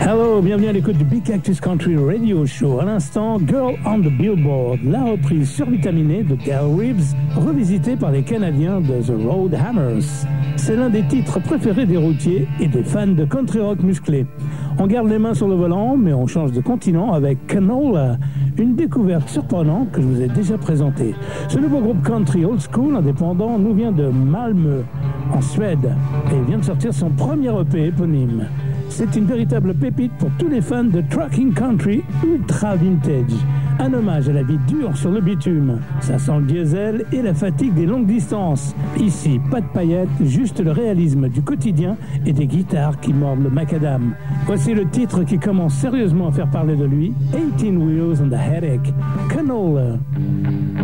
Hello, bienvenue à l'écoute du Big Cactus Country Radio Show. À l'instant, Girl on the Billboard, la reprise survitaminée de Gail Reeves, revisitée par les Canadiens de The Road Hammers. C'est l'un des titres préférés des routiers et des fans de country rock musclé. On garde les mains sur le volant, mais on change de continent avec Canola, une découverte surprenante que je vous ai déjà présentée. Ce nouveau groupe country old school indépendant nous vient de Malmö, en Suède, et vient de sortir son premier EP éponyme. C'est une véritable pépite pour tous les fans de trucking country ultra vintage. Un hommage à la vie dure sur le bitume. Ça sent le diesel et la fatigue des longues distances. Ici, pas de paillettes, juste le réalisme du quotidien et des guitares qui mordent le macadam. Voici le titre qui commence sérieusement à faire parler de lui, 18 Wheels and a Headache, Canola.